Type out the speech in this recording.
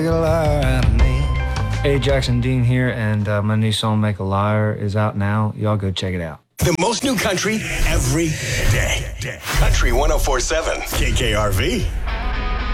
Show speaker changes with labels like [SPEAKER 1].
[SPEAKER 1] Hey, Jackson Dean here, and my new song, Make a Liar, is out now. Y'all go check it out.
[SPEAKER 2] The most new country every day. Country 104.7 KKRV.